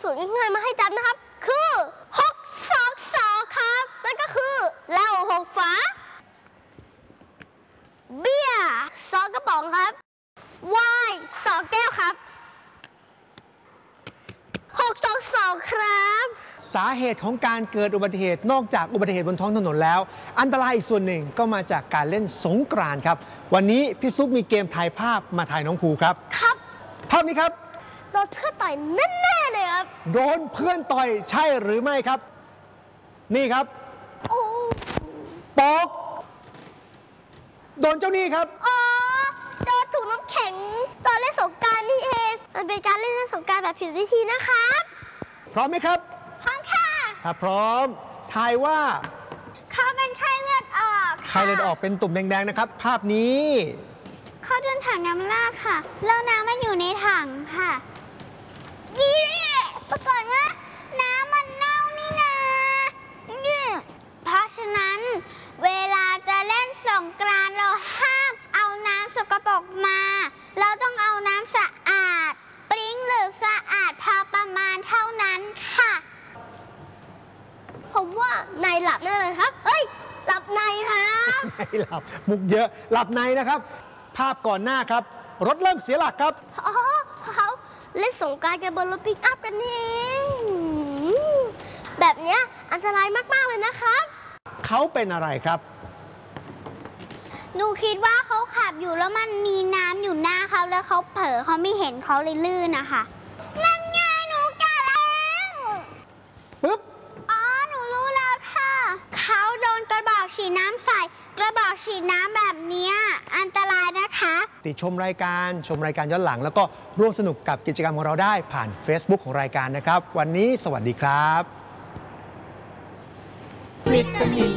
สูตรง่ายๆมาให้จำนะครับคือ622ครับนั่นก็คือเหล้า6 ฝาเบียร์2 กระป๋องครับไวน์2 แก้วครับ622ครับสาเหตุของการเกิดอุบัติเหตุนอกจากอุบัติเหตุบนท้องถนนแล้วอันตรายอีกส่วนหนึ่งก็มาจากการเล่นสงกรานต์ครับวันนี้พี่ซุปมีเกมถ่ายภาพมาถ่ายน้องภูครับครับภาพนี้ครับโดนเพื่อนต่อยแน่ๆเลยครับโดนเพื่อนต่อยใช่หรือไม่ครับนี่ครับโป๊กโดนเจ้าหนี้ครับอ๋อโดนถูกน้ำแข็งตอนเล่นสงกรานต์นี่เองมันเป็นการเล่นสงกรานต์แบบผิดวิธีนะครับพร้อมไหมครับพร้อมค่ะถ้าพร้อมทายว่าเขาเป็นไข้เลือดออกไข้เลือดออกเป็นตุ่มแดงๆนะครับภาพนี้เขาเดินถังน้ำราดค่ะแล้วน้ำมันอยู่ในถังค่ะนี่ปรากฏว่าน้ำมันเน่านี่นาเนี่ยเพราะฉะนั้นเวลาจะเล่นสงกรานต์เราห้ามเอาน้ำสกปรกมาเราต้องเอาน้ำสะอาดปริ้งหรือสะอาดพอประมาณเท่านั้นค่ะผมว่านายหลับแน่เลยครับเฮ้ยหลับในครับไม่หลับมุกเยอะหลับในนะครับภาพก่อนหน้าครับรถเริ่มเสียหลักครับอ๋อเขาเล่นสงกรานต์กันบนรถปิกอัพกันเองแบบเนี้ยอันตรายมากๆเลยนะครับเขาเป็นอะไรครับหนูคิดว่าเขาขับอยู่แล้วมันมีน้ำอยู่หน้าเขาแล้วเขาเผลอเขาไม่เห็นเขาเลยลื่นนะคะนั่นไงหนูกะแล้วปึ๊บอ๋อหนูรู้แล้วค่ะเขาโดนกระบอกฉีดน้ำใส่กระบอกฉีดน้ำแบบนี้อันตรายนะคะติดชมรายการย้อนหลังแล้วก็ร่วมสนุกกับกิจกรรมของเราได้ผ่าน Facebook ของรายการนะครับวันนี้สวัสดีครับวิตามิน